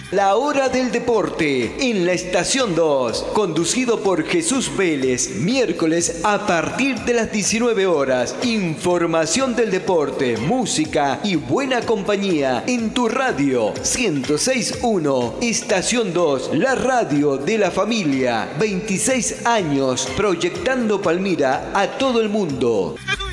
La Hora del Deporte en la Estación 2, conducido por Jesús Vélez, miércoles a partir de las 19 horas. Información del deporte, música y buena compañía en tu radio 106.1, Estación 2, la radio de la familia. 26 años proyectando Palmira a todo el mundo.